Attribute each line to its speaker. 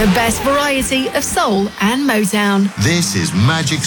Speaker 1: The best variety of soul and Motown.
Speaker 2: This is Magic